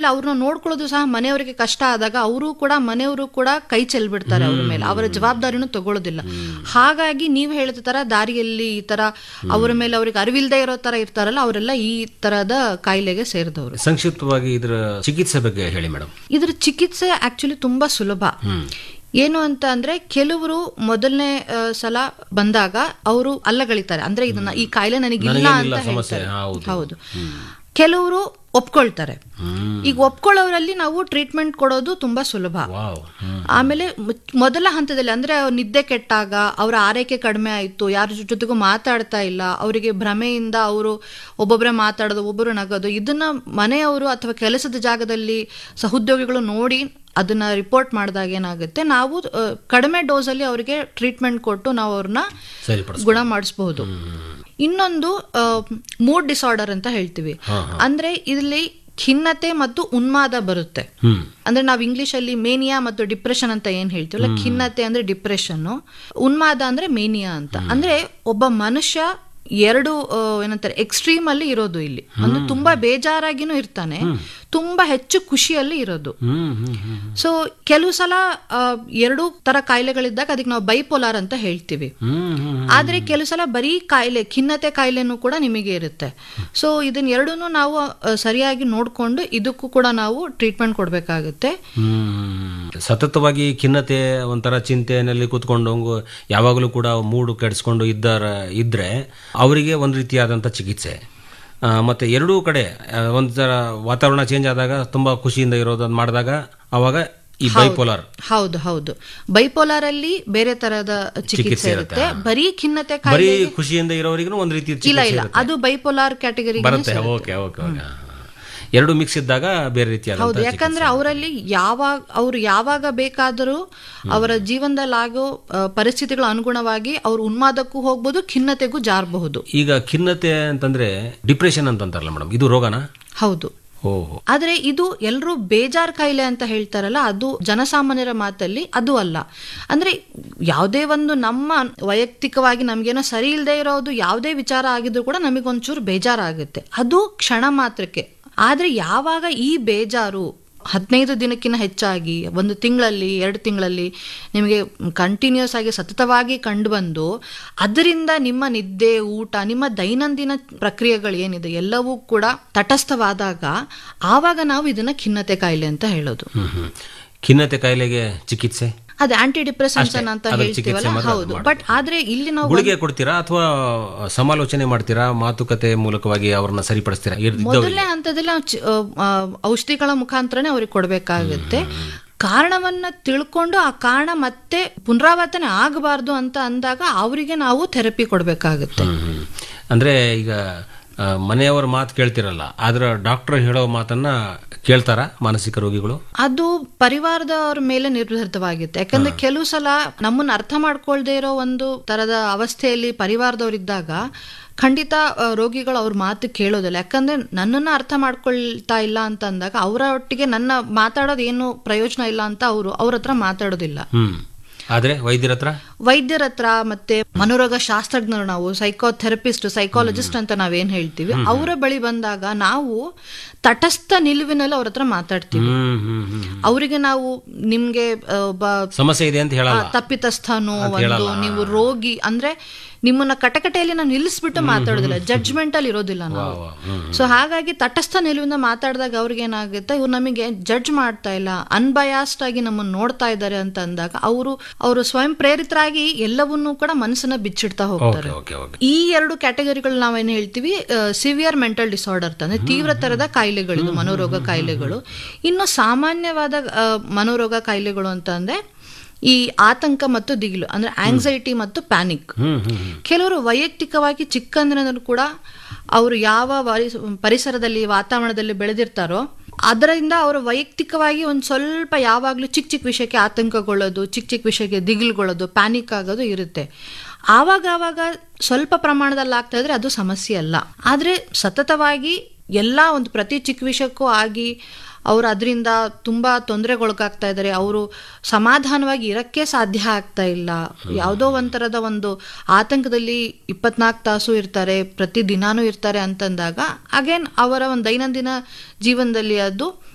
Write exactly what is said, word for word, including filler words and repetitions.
ಅವ್ರನ್ನ ನೋಡ್ಕೊಳ್ಳೋದು ಸಹ ಮನೆಯವರಿಗೆ ಕಷ್ಟ ಆದಾಗ ಅವರು ಕೂಡ ಮನೆಯವರು ಕೂಡ ಕೈ ಚೆಲ್ಬಿಡ್ತಾರೆ ಅವ್ರ ಮೇಲೆ, ಅವರ ಜವಾಬ್ದಾರಿನೂ ತಗೊಳ್ಳೋದಿಲ್ಲ. ಹಾಗಾಗಿ ನೀವು ಹೇಳಿದ ತರ ದಾರಿಯಲ್ಲಿ ಈ ತರ ಅವರ ಮೇಲೆ ಅವ್ರಿಗೆ ಅರಿವಿಲ್ದೇ ಇರೋ ತರ ಇರ್ತಾರಲ್ಲ, ಅವರೆಲ್ಲ ಈ ತರದ ಕಾಯಿಲೆಗೆ ಸೇರಿದವರು. ಸಂಕ್ಷಿಪ್ತವಾಗಿ ಇದರ ಚಿಕಿತ್ಸೆ ಬಗ್ಗೆ ಹೇಳಿ ಮೇಡಮ್. ಇದ್ರ ಚಿಕಿತ್ಸೆ ಆಕ್ಚುಲಿ ತುಂಬಾ ಸುಲಭ. ಏನು ಅಂತ ಅಂದ್ರೆ, ಕೆಲವರು ಮೊದಲನೇ ಸಲ ಬಂದಾಗ ಅವರು ಅಲ್ಲಗಳಿತಾರೆ, ಅಂದ್ರೆ ಇದನ್ನ ಈ ಕಾಯಿಲೆ ನನಗಿಲ್ಲ ಅಂತ ಹೇಳ್ತಾರೆ. ಹೌದು. ಕೆಲವರು ಒಪ್ಕೊಳ್ತಾರೆ. ಈಗ ಒಪ್ಕೊಳ್ಳೋರಲ್ಲಿ ನಾವು ಟ್ರೀಟ್ಮೆಂಟ್ ಕೊಡೋದು ತುಂಬಾ ಸುಲಭ. ಆಮೇಲೆ ಮೊದಲ ಹಂತದಲ್ಲಿ ಅಂದ್ರೆ ನಿದ್ದೆ ಕೆಟ್ಟಾಗ, ಅವರ ಆರೈಕೆ ಕಡಿಮೆ ಆಯ್ತು, ಯಾರ ಜೊತೆಗೂ ಮಾತಾಡ್ತಾ ಇಲ್ಲ, ಅವರಿಗೆ ಭ್ರಮೆಯಿಂದ ಅವರು ಒಬ್ಬೊಬ್ಬರೇ ಮಾತಾಡೋದು, ಒಬ್ಬರು ನಗೋದು, ಇದನ್ನ ಮನೆಯವರು ಅಥವಾ ಕೆಲಸದ ಜಾಗದಲ್ಲಿ ಸಹೋದ್ಯೋಗಿಗಳು ನೋಡಿ ಅದನ್ನ ರಿಪೋರ್ಟ್ ಮಾಡಿದಾಗ ಏನಾಗುತ್ತೆ, ನಾವು ಕಡಿಮೆ ಡೋಸ್ ಅಲ್ಲಿ ಅವರಿಗೆ ಟ್ರೀಟ್ಮೆಂಟ್ ಕೊಟ್ಟು ನಾವು ಅವ್ರನ್ನ ಗುಣ ಮಾಡಿಸಬಹುದು. ಇನ್ನೊಂದು ಮೂಡ್ ಡಿಸಾರ್ಡರ್ ಅಂತ ಹೇಳ್ತೀವಿ. ಅಂದ್ರೆ ಇಲ್ಲಿ ಖಿನ್ನತೆ ಮತ್ತು ಉನ್ಮಾದ ಬರುತ್ತೆ. ಅಂದ್ರೆ ನಾವು ಇಂಗ್ಲಿಷ್ ಅಲ್ಲಿ ಮೇನಿಯಾ ಮತ್ತು ಡಿಪ್ರೆಷನ್ ಅಂತ ಏನ್ ಹೇಳ್ತೀವಲ್ಲ, ಖಿನ್ನತೆ ಅಂದ್ರೆ ಡಿಪ್ರೆಷನ್, ಉನ್ಮಾದ ಅಂದ್ರೆ ಮೇನಿಯಾ ಅಂತ. ಅಂದ್ರೆ ಒಬ್ಬ ಮನುಷ್ಯ ಎರಡು ಏನಂತಾರೆ ಎಕ್ಸ್ಟ್ರೀಮ್ ಅಲ್ಲಿ ಇರೋದು ಇಲ್ಲಿ. ಅಂದ್ರೆ ತುಂಬಾ ಬೇಜಾರಾಗಿನೂ ಇರ್ತಾನೆ, ತುಂಬಾ ಹೆಚ್ಚು ಖುಷಿಯಲ್ಲಿ ಇರೋದು. ಸೊ ಕೆಲವು ಸಲ ಎರಡು ತರ ಕಾಯಿಲೆಗಳಿದ್ದಾಗ ಅದಕ್ಕೆ ನಾವು ಬೈಪೋಲಾರ್ ಅಂತ ಹೇಳ್ತೀವಿ. ಆದ್ರೆ ಕೆಲವು ಸಲ ಬರೀ ಕಾಯಿಲೆ, ಖಿನ್ನತೆ ಕಾಯಿಲೆನೂ ಕೂಡ ನಿಮಗೆ ಇರುತ್ತೆ. ಸೊ ಇದನ್ನ ಎರಡೂನು ನಾವು ಸರಿಯಾಗಿ ನೋಡ್ಕೊಂಡು ಇದಕ್ಕೂ ಕೂಡ ನಾವು ಟ್ರೀಟ್ಮೆಂಟ್ ಕೊಡ್ಬೇಕಾಗುತ್ತೆ. ಸತತವಾಗಿ ಖಿನ್ನತೆ, ಒಂಥರ ಚಿಂತೆಯಲ್ಲಿ ಕೂತ್ಕೊಂಡು ಯಾವಾಗಲೂ ಕೂಡ ಮೂಡು ಕೆಡಿಸ್ಕೊಂಡು ಇದ್ದಾರ ಇದ್ರೆ ಅವರಿಗೆ ಒಂದು ರೀತಿಯಾದಂಥ ಚಿಕಿತ್ಸೆ. ಮತ್ತೆ ಎರಡೂ ಕಡೆ ಒಂಥರ ವಾತಾವರಣ ಚೇಂಜ್ ಆದಾಗ ತುಂಬಾ ಖುಷಿಯಿಂದ ಇರೋದನ್ನ ಮಾಡಿದಾಗ ಅವಾಗ ಈ ಬೈಪೋಲಾರ್. ಹೌದು ಹೌದು ಬೈಪೋಲಾರ್ ಅಲ್ಲಿ ಬೇರೆ ತರಹದ ಚಿಕಿತ್ಸೆ ಇರುತ್ತೆ. ಬರೀ ಖಿನ್ನತೆ ಬರೀ ಖುಷಿಯಿಂದ ಇರೋರಿಗೂ ಒಂದು ರೀತಿ ಇಲ್ಲ ಇಲ್ಲ ಅದು ಬೈಪೋಲಾರ್ ಕ್ಯಾಟಗರಿ ಬರುತ್ತೆ. ಓಕೆ ಓಕೆ ಎರಡು ಮಿಕ್ಸ್ ಇದ್ದಾಗ ಬೇರೆ ರೀತಿಯ. ಹೌದು, ಯಾಕಂದ್ರೆ ಅವರಲ್ಲಿ ಯಾವಾಗ ಅವ್ರು ಯಾವಾಗ ಬೇಕಾದರೂ ಅವರ ಜೀವನದಲ್ಲಾಗೋ ಪರಿಸ್ಥಿತಿಗಳ ಅನುಗುಣವಾಗಿ ಅವ್ರು ಉನ್ಮಾದಕ್ಕೂ ಹೋಗ್ಬೋದು, ಖಿನ್ನತೆಗೂ ಜಾರಬಹುದು. ಈಗ ಖಿನ್ನತೆ ಅಂತಂದ್ರೆ ಡಿಪ್ರೆಷನ್ ಅಂತಂತಾರಲ್ಲ ಮೇಡಮ್, ಇದು ರೋಗನಾ? ಹೌದು. ಆದ್ರೆ ಇದು ಎಲ್ಲರೂ ಬೇಜಾರ್ ಕಾಯಿಲೆ ಅಂತ ಹೇಳ್ತಾರಲ್ಲ, ಅದು ಜನಸಾಮಾನ್ಯರ ಮಾತಲ್ಲಿ ಅದು ಅಲ್ಲ. ಅಂದ್ರೆ ಯಾವುದೇ ಒಂದು ನಮ್ಮ ವೈಯಕ್ತಿಕವಾಗಿ ನಮ್ಗೇನೋ ಸರಿ ಇಲ್ಲದೆ ಇರೋದು ಯಾವುದೇ ವಿಚಾರ ಆಗಿದ್ರು ಕೂಡ ನಮಗೊಂಚೂರು ಬೇಜಾರಾಗುತ್ತೆ, ಅದು ಕ್ಷಣ ಮಾತ್ರಕ್ಕೆ. ಆದ್ರೆ ಯಾವಾಗ ಈ ಬೇಜಾರು ಹದಿನೈದು ದಿನಕ್ಕಿಂತ ಹೆಚ್ಚಾಗಿ ಒಂದು ತಿಂಗಳಲ್ಲಿ ಎರಡು ತಿಂಗಳಲ್ಲಿ ನಿಮಗೆ ಕಂಟಿನ್ಯೂಸ್ ಆಗಿ ಸತತವಾಗಿ ಕಂಡು ಬಂದು ಅದರಿಂದ ನಿಮ್ಮ ನಿದ್ದೆ, ಊಟ, ನಿಮ್ಮ ದೈನಂದಿನ ಪ್ರಕ್ರಿಯೆಗಳು ಏನಿದೆ ಎಲ್ಲವೂ ಕೂಡ ತಟಸ್ಥವಾದಾಗ ಆವಾಗ ನಾವು ಇದನ್ನ ಖಿನ್ನತೆ ಕಾಯಿಲೆ ಅಂತ ಹೇಳೋದು. ಖಿನ್ನತೆ ಕಾಯಿಲೆಗೆ ಚಿಕಿತ್ಸೆ ಅದೇ ಆಂಟಿ ಡಿಪ್ರೆಸೆನ್ಸ್ ಅಂತ ಹೇಳ್ತೀವಲ್ಲ. ಹೌದು, ಬಟ್ ಆದ್ರೆ ಇಲ್ಲಿ ನಾವು ಗುಳಿಗೆ ಕೊಡ್ತೀರಾ ಅಥವಾ ಸಮಾಲೋಚನೆ ಮಾಡ್ತೀರಾ, ಮಾತುಕತೆ ಮೂಲಕವಾಗಿ ಅವ್ರನ್ನ ಸರಿಪಡಿಸ್ತೀರಾ? ಮೊದಲನೇ ಹಂತದಲ್ಲಿ ಔಷಧಿಗಳ ಮುಖಾಂತರನೇ ಅವ್ರಿಗೆ ಕೊಡ್ಬೇಕಾಗುತ್ತೆ. ಕಾರಣವನ್ನ ತಿಳ್ಕೊಂಡು ಆ ಕಾರಣ ಮತ್ತೆ ಪುನರಾವರ್ತನೆ ಆಗಬಾರ್ದು ಅಂತ ಅಂದಾಗ ಅವರಿಗೆ ನಾವು ಥೆರಪಿ ಕೊಡ್ಬೇಕಾಗುತ್ತೆ. ಅಂದ್ರೆ ಈಗ ಮನೆಯವರ ಮಾತು ಕೇಳ್ತಿರಲ್ಲ, ಆದ್ರೆ ಡಾಕ್ಟರ್ ಹೇಳೋ ಮಾತನ್ನ ಕೇಳ್ತಾರ ಮಾನಸಿಕ ರೋಗಿಗಳು? ಅದು ಪರಿವಾರದವ್ರ ಮೇಲೆ ನಿರ್ಧರಿತವಾಗಿರುತ್ತೆ. ಯಾಕಂದ್ರೆ ಕೆಲವು ಸಲ ನಮ್ಮನ್ನ ಅರ್ಥ ಮಾಡ್ಕೊಳ್ದೇ ಇರೋ ಒಂದು ತರದ ಅವಸ್ಥೆಯಲ್ಲಿ ಪರಿವಾರದವರಿದ್ದಾಗ ಖಂಡಿತ ರೋಗಿಗಳು ಅವ್ರ ಮಾತು ಕೇಳೋದಿಲ್ಲ. ಯಾಕಂದ್ರೆ ನನ್ನನ್ನ ಅರ್ಥ ಮಾಡ್ಕೊಳ್ತಾ ಇಲ್ಲ ಅಂತ ಅಂದಾಗ ಅವರ ಒಟ್ಟಿಗೆ ನನ್ನ ಮಾತಾಡೋದು ಏನು ಪ್ರಯೋಜನ ಇಲ್ಲ ಅಂತ ಅವರು ಅವ್ರ ಹತ್ರ ಮಾತಾಡೋದಿಲ್ಲ. ಆದ್ರೆ ವೈದ್ಯರ ಹತ್ರ ವೈದ್ಯರ ಹತ್ರ ಮತ್ತೆ ಮನೋರೋಗ ಶಾಸ್ತ್ರಜ್ಞರು, ನಾವು ಸೈಕೋಥೆರಪಿಸ್ಟ್, ಸೈಕಾಲಜಿಸ್ಟ್ ಅಂತ ನಾವೇನ್ ಹೇಳ್ತೀವಿ, ಅವರ ಬಳಿ ಬಂದಾಗ ನಾವು ತಟಸ್ಥ ನಿಲುವಿನಲ್ಲಿ ಅವ್ರ ಹತ್ರ ಮಾತಾಡ್ತೀವಿ. ಅವರಿಗೆ ನಾವು ನಿಮ್ಗೆ ಒಬ್ಬ ಸಮಸ್ಯೆ ಇದೆ ಅಂತ ಹೇಳಲ್ಲ, ತಪ್ಪಿತಸ್ಥನು ಒಂದು ನೀವು ರೋಗಿ ಅಂದ್ರೆ ನಿಮ್ಮನ್ನ ಕಟಕಟೆಯಲ್ಲಿ ನಾವು ನಿಲ್ಲಿಸ್ಬಿಟ್ಟು ಮಾತಾಡೋದಿಲ್ಲ, ಜಡ್ಜ್ಮೆಂಟ್ ಅಲ್ಲಿ ಇರೋದಿಲ್ಲ ನಾವು. ಸೊ ಹಾಗಾಗಿ ತಟಸ್ಥ ನಿಲುವಿಂದ ಮಾತಾಡಿದಾಗ ಅವ್ರಿಗೆ ಏನಾಗುತ್ತೆ, ಇವ್ರು ನಮಗೆ ಜಡ್ಜ್ ಮಾಡ್ತಾ ಇಲ್ಲ, ಅನ್ಬಯಾಸ್ಡ್ ಆಗಿ ನಮ್ಮನ್ನು ನೋಡ್ತಾ ಇದ್ದಾರೆ ಅಂತ ಅಂದಾಗ ಅವರು ಅವರು ಸ್ವಯಂ ಪ್ರೇರಿತರಾಗಿ ಎಲ್ಲವನ್ನೂ ಕೂಡ ಮನಸ್ಸನ್ನ ಬಿಚ್ಚಿಡ್ತಾ ಹೋಗ್ತಾರೆ. ಈ ಎರಡು ಕ್ಯಾಟಗರಿಗಳು ನಾವೇನು ಹೇಳ್ತೀವಿ, ಸಿವಿಯರ್ ಮೆಂಟಲ್ ಡಿಸಾರ್ಡರ್ ಅಂದ್ರೆ ತೀವ್ರ ತರದ ಕಾಯಿಲೆಗಳು, ಮನೋರೋಗ ಕಾಯಿಲೆಗಳು. ಇನ್ನು ಸಾಮಾನ್ಯವಾದ ಮನೋರೋಗ ಕಾಯಿಲೆಗಳು ಅಂತ ಅಂದ್ರೆ ಈ ಆತಂಕ ಮತ್ತು ದಿಗಿಲು ಅಂದ್ರೆ ಆಂಗ್ಸೈಟಿ ಮತ್ತು ಪ್ಯಾನಿಕ್. ಕೆಲವರು ವೈಯಕ್ತಿಕವಾಗಿ ಚಿಕ್ಕಂದಿನಲ್ಲೂ ಕೂಡ ಅವರು ಯಾವ ಪರಿಸರದಲ್ಲಿ ವಾತಾವರಣದಲ್ಲಿ ಬೆಳೆದಿರ್ತಾರೋ ಅದರಿಂದ ಅವರು ವೈಯಕ್ತಿಕವಾಗಿ ಒಂದು ಸ್ವಲ್ಪ ಯಾವಾಗಲೂ ಚಿಕ್ಕ ಚಿಕ್ಕ ವಿಷಯಕ್ಕೆ ಆತಂಕಗೊಳ್ಳೋದು, ಚಿಕ್ಕ ಚಿಕ್ಕ ವಿಷಯಕ್ಕೆ ದಿಗಿಲುಗೊಳ್ಳೋದು, ಪ್ಯಾನಿಕ್ ಆಗೋದು ಇರುತ್ತೆ. ಆವಾಗ ಆವಾಗ ಸ್ವಲ್ಪ ಪ್ರಮಾಣದಲ್ಲಿ ಆಗ್ತಾ ಇದ್ರೆ ಅದು ಸಮಸ್ಯೆ ಅಲ್ಲ. ಆದ್ರೆ ಸತತವಾಗಿ ಎಲ್ಲ ಒಂದು ಪ್ರತಿ ಚಿಕ್ಕ ವಿಷಯಕ್ಕೂ ಆಗಿ ಅವರು ಅದರಿಂದ ತುಂಬಾ ತೊಂದರೆಗೊಳಗಾಗ್ತಾ ಇದ್ದಾರೆ, ಅವರು ಸಮಾಧಾನವಾಗಿ ಇರಕ್ಕೆ ಸಾಧ್ಯ ಆಗ್ತಾ ಇಲ್ಲ, ಯಾವುದೋ ಒಂಥರದ ಒಂದು ಆತಂಕದಲ್ಲಿ ಇಪ್ಪತ್ನಾಲ್ಕು ತಾಸು ಇರ್ತಾರೆ, ಪ್ರತಿ ದಿನಾನೂ ಇರ್ತಾರೆ ಅಂತಂದಾಗ ಅಗೇನ್ ಅವರ ಒಂದು ದೈನಂದಿನ ಜೀವನದಲ್ಲಿ ಅದು